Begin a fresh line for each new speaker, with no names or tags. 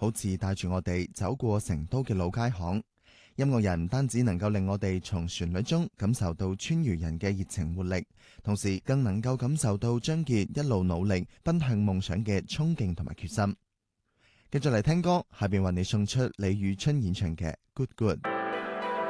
好似帶住我哋走過成都嘅老街巷。音樂人唔單止能夠令我哋從旋律中感受到川渝人嘅熱情活力，同時更能夠感受到張傑一路努力奔向夢想嘅衝勁同埋決心。繼續嚟聽歌，下邊為你送出李宇春演唱嘅《Good Good》。